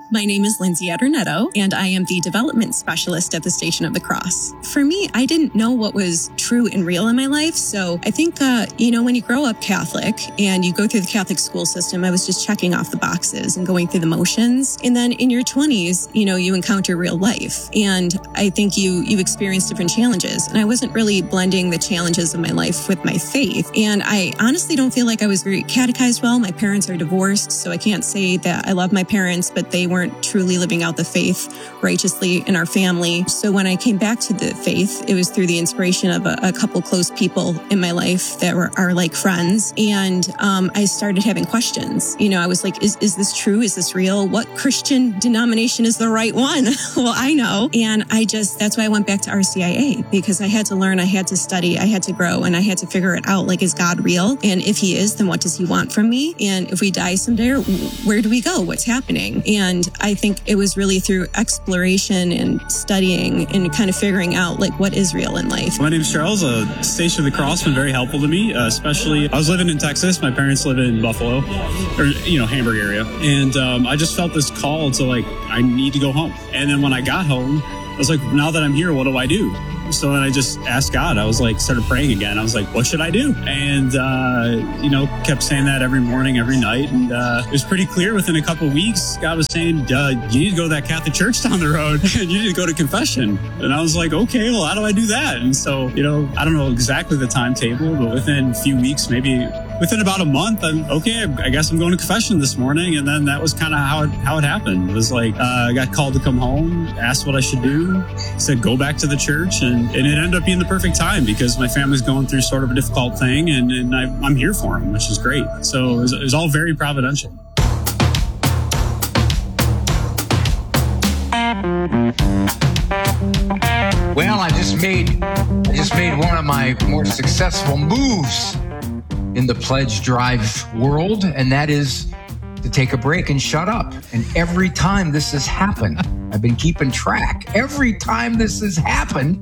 My name is Lindsay Adornetto, and I am the development specialist at the Station of the Cross. For me, I didn't know what was true and real in my life, so I think, when you grow up Catholic and you go through the Catholic school system, I was just checking off the boxes and going through the motions. And then in your 20s, you encounter real life. And I think you experience different challenges. And I wasn't really blending the challenges of my life with my faith. And I honestly don't feel like I was very catechized well. My parents are divorced, so I can't say that I love my parents, but they weren't truly living out the faith righteously in our family. So when I came back to the faith, it was through the inspiration of a couple close people in my life that are like friends. And I started having questions. I was like, is this true? Is this real? What Christian denomination is the right one? Well, I know. And that's why I went back to RCIA, because I had to learn, I had to study, I had to grow, and I had to figure it out. Like, is God real? And if he is, then what does he want from me? And if we die someday, where do we go? What's happening? And I think it was really through exploration and studying and kind of figuring out like what is real in life. My name is Charles. Station of the Cross been very helpful to me, especially I was living in Texas. My parents live in Buffalo, or Hamburg area, and I just felt this call to I need to go home. And then when I got home, I was like, now that I'm here, what do I do? So then I just asked God. I was started praying again. I was like, what should I do? And, kept saying that every morning, every night. And it was pretty clear within a couple of weeks, God was saying, you need to go to that Catholic church down the road and you need to go to confession. And I was like, okay, well, how do I do that? And so, I don't know exactly the timetable, but within a few weeks, maybe within about a month, I guess I'm going to confession this morning. And then that was kind of how it happened. It was I got called to come home, asked what I should do, said, go back to the church. And it ended up being the perfect time because my family's going through sort of a difficult thing, and I'm here for them, which is great. So it was all very providential. Well, I just made one of my more successful moves in the pledge drive world, and that is to take a break and shut up. And every time this has happened, I've been keeping track. Every time this has happened,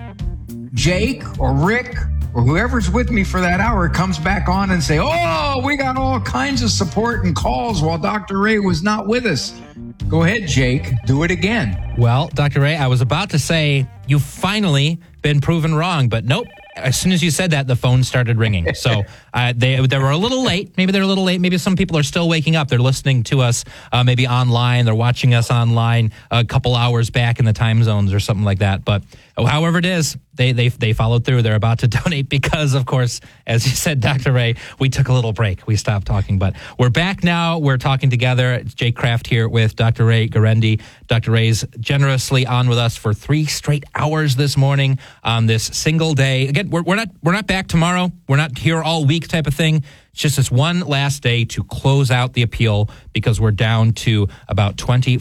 Jake or Rick or whoever's with me for that hour comes back on and say, oh, we got all kinds of support and calls while Dr. Ray was not with us. Go ahead, Jake. Do it again. Well, Dr. Ray, I was about to say you've finally been proven wrong, but nope. As soon as you said that, the phone started ringing. So they were a little late. Maybe they're a little late. Maybe some people are still waking up. They're listening to us maybe online. They're watching us online a couple hours back in the time zones or something like that. But however it is, they followed through. They're about to donate because, of course, as you said, Dr. Ray, we took a little break. We stopped talking, but we're back now. We're talking together. It's Jake Kraft here with Dr. Ray Guarendi. Dr. Ray's generously on with us for 3 straight hours this morning on this single day. Again, we're not back tomorrow. We're not here all week type of thing. It's just this one last day to close out the appeal because we're down to about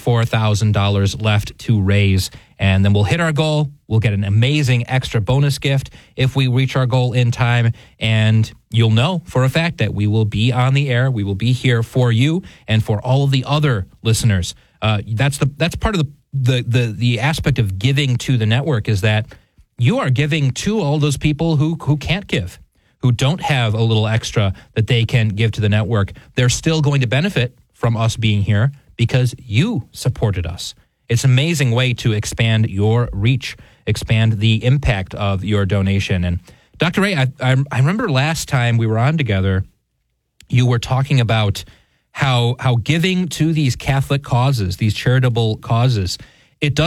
$24,000 left to raise. And then we'll hit our goal. We'll get an amazing extra bonus gift if we reach our goal in time. And you'll know for a fact that we will be on the air. We will be here for you and for all of the other listeners. That's part of the aspect of giving to the network is that you are giving to all those people who can't give, who don't have a little extra that they can give to the network. They're still going to benefit from us being here because you supported us. It's an amazing way to expand your reach, expand the impact of your donation. And Dr. Ray, I remember last time we were on together, you were talking about how giving to these Catholic causes, these charitable causes, it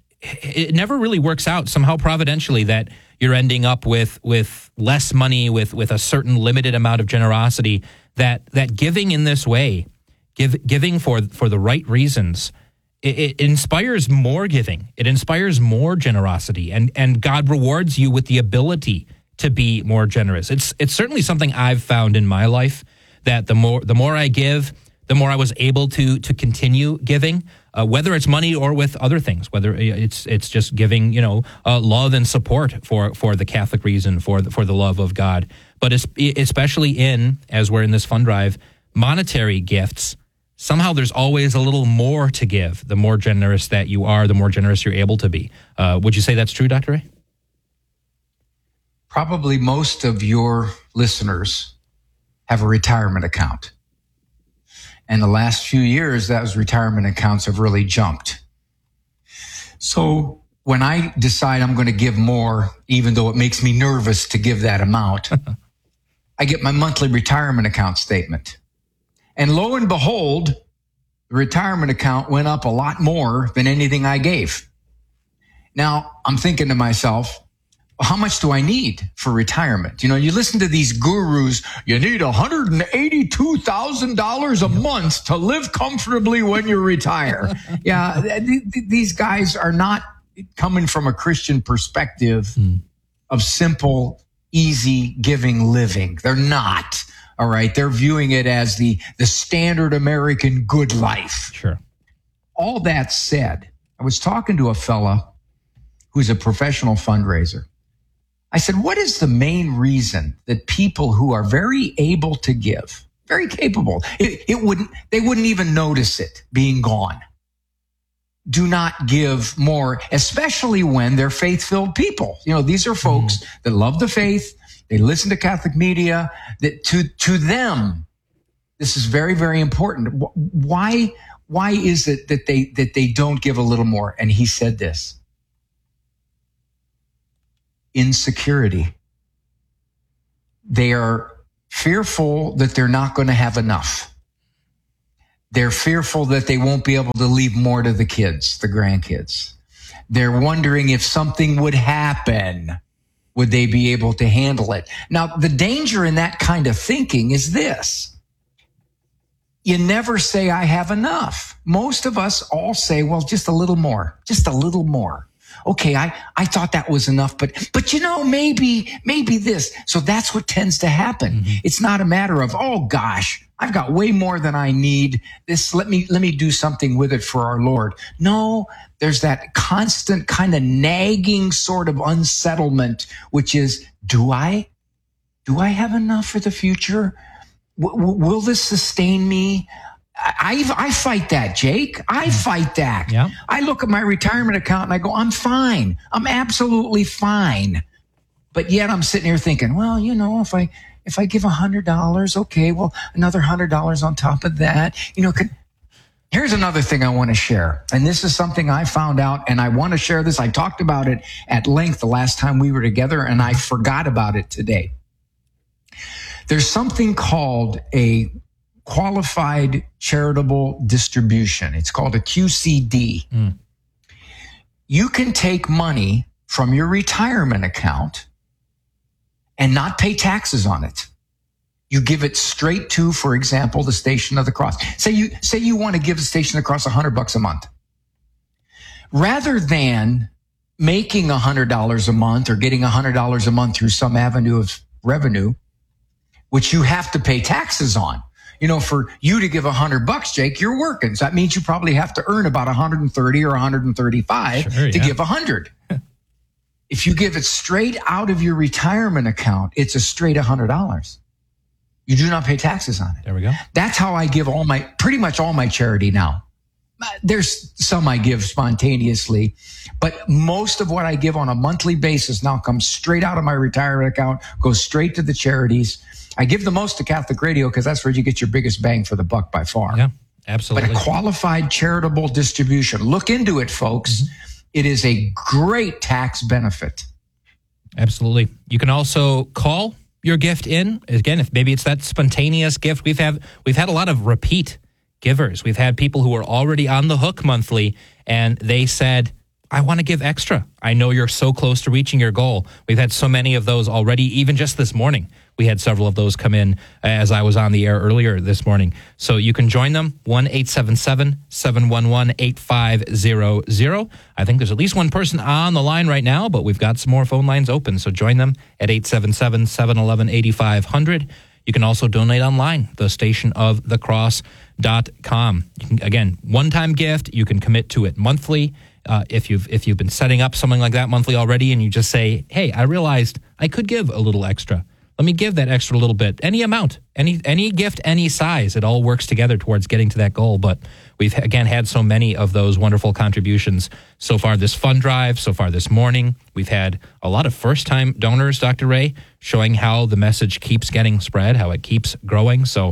never really works out somehow providentially that you're ending up with less money, with a certain limited amount of generosity, that giving in this way, giving for the right reasons, it inspires more giving. It inspires more generosity, and God rewards you with the ability to be more generous. It's certainly something I've found in my life that the more I give, the more I was able to continue giving, whether it's money or with other things, whether it's just giving, love and support for the Catholic reason, for the love of God. But especially as we're in this fund drive, monetary gifts, somehow there's always a little more to give. The more generous that you are, the more generous you're able to be. Would you say that's true, Dr. Ray? Probably most of your listeners have a retirement account. And the last few years, those retirement accounts have really jumped. So when I decide I'm going to give more, even though it makes me nervous to give that amount, I get my monthly retirement account statement. And lo and behold, the retirement account went up a lot more than anything I gave. Now, I'm thinking to myself, how much do I need for retirement? You know, you listen to these gurus, you need $182,000 a month to live comfortably when you retire. Yeah, these guys are not coming from a Christian perspective of simple, easy giving living. They're not. All right. They're viewing it as the standard American good life. Sure. All that said, I was talking to a fella who's a professional fundraiser. I said, what is the main reason that people who are very able to give, very capable, they wouldn't even notice it being gone, do not give more, especially when they're faith-filled people? You know, these are folks that love the faith. They listen to Catholic media. That to them, this is very, very important. Why is it that they don't give a little more? And he said this: insecurity. They are fearful that they're not going to have enough. They're fearful that they won't be able to leave more to the kids, the grandkids. They're wondering if something would happen, would they be able to handle it? Now, the danger in that kind of thinking is this: you never say, I have enough. Most of us all say, well, just a little more, just a little more. Okay, I thought that was enough, but you know, maybe this. So that's what tends to happen. It's not a matter of, oh gosh, I've got way more than I need. This, let me do something with it for our Lord. No, there's that constant kind of nagging sort of unsettlement, which is, do I have enough for the future? Will this sustain me? I fight that, Jake. I fight that. Yeah. I look at my retirement account and I go, I'm fine. I'm absolutely fine. But yet I'm sitting here thinking, well, you know, if I give $100, okay, well, another $100 on top of that, you know, here's another thing I want to share. And this is something I found out, and I want to share this. I talked about it at length the last time we were together, and I forgot about it today. There's something called a qualified charitable distribution. It's called a QCD. You can take money from your retirement account and not pay taxes on it. You give it straight to, for example, the Station of the Cross. Say you want to give the Station of the Cross $100 a month. Rather than making $100 a month or getting $100 a month through some avenue of revenue, which you have to pay taxes on. You know, for you to give $100, Jake, you're working. So that means you probably have to earn about 130 or 135 to give 100. If you give it straight out of your retirement account, it's a straight $100. You do not pay taxes on it. There we go. That's how I give pretty much all my charity now. There's some I give spontaneously, but most of what I give on a monthly basis now comes straight out of my retirement account, goes straight to the charities. I give the most to Catholic Radio because that's where you get your biggest bang for the buck by far. Yeah, absolutely. But a qualified charitable distribution, look into it, folks. It is a great tax benefit. Absolutely. You can also call your gift in. Again, if maybe it's that spontaneous gift. We've had a lot of repeat givers. We've had people who are already on the hook monthly, and they said, I want to give extra. I know you're so close to reaching your goal. We've had so many of those already, even just this morning. We had several of those come in as I was on the air earlier this morning. So you can join them, 1-877-711-8500. I think there's at least one person on the line right now, but we've got some more phone lines open. So join them at 877-711-8500. You can also donate online, thestationofthecross.com. You can, again, one-time gift. You can commit to it monthly. If you've been setting up something like that monthly already, and you just say, hey, I realized I could give a little extra. Let me give that extra little bit. Any amount, any gift, any size. It all works together towards getting to that goal. But we've, again, had so many of those wonderful contributions so far this fund drive, so far this morning. We've had a lot of first-time donors, Dr. Ray, showing how the message keeps getting spread, how it keeps growing. So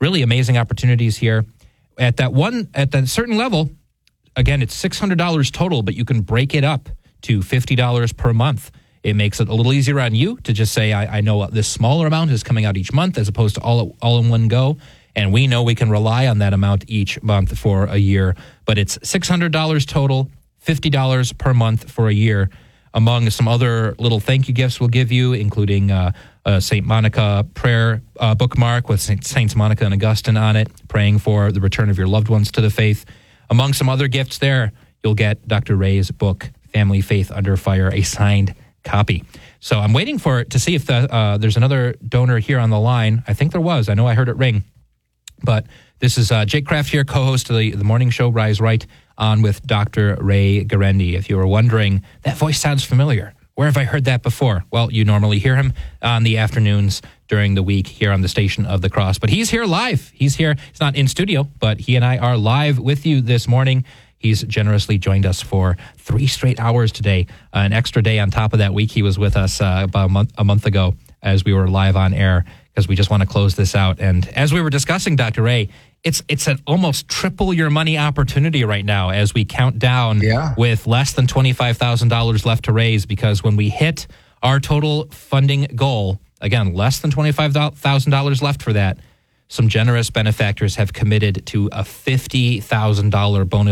really amazing opportunities here. At that certain level, again, it's $600 total, but you can break it up to $50 per month. It makes it a little easier on you to just say, I know this smaller amount is coming out each month as opposed to all in one go. And we know we can rely on that amount each month for a year. But it's $600 total, $50 per month for a year. Among some other little thank you gifts we'll give you, including a St. Monica prayer bookmark with Saints Monica and Augustine on it, praying for the return of your loved ones to the faith. Among some other gifts there, you'll get Dr. Ray's book, Family Faith Under Fire, a signed copy. So I'm waiting to see if there's another donor here on the line. I think there was. I know I heard it ring. But this is Jake Kraft here, co-host of the morning show, Rise Right, on with Dr. Ray Guarendi. If you were wondering, that voice sounds familiar. Where have I heard that before? Well, you normally hear him on the afternoons during the week here on the Station of the Cross. But he's here live. He's here. It's not in studio, but he and I are live with you this morning. He's generously joined us for 3 straight hours today, an extra day on top of that week he was with us about a month ago as we were live on air, because we just want to close this out. And as we were discussing, Dr. Ray, it's an almost triple your money opportunity right now as we count down with less than $25,000 left to raise, because when we hit our total funding goal, again, less than $25,000 left for that, some generous benefactors have committed to a $50,000 bonus